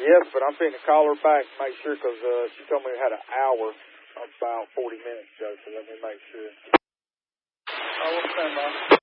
Yes, but I'm finna call her back to make sure because she told me we had an hour about 40 minutes ago, so let me make sure. I will stand by.